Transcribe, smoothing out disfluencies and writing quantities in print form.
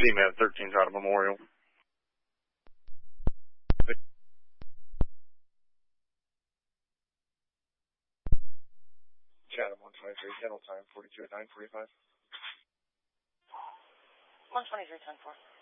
C-Man 13 out of Memorial. Chatham 123, general time 42 at 9:45. 123, 10-4.